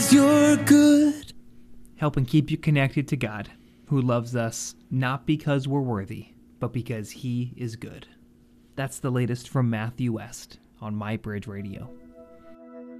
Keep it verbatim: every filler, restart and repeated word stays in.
'cause you're good. Helping keep you connected to God, who loves us not because we're worthy, but because he is good. That's the latest from Matthew West on My Bridge Radio.